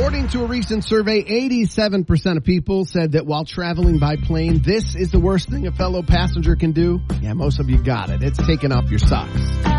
According to a recent survey, 87% of people said that while traveling by plane, this is the worst thing a fellow passenger can do. Yeah, most of you got it. It's taking off your socks.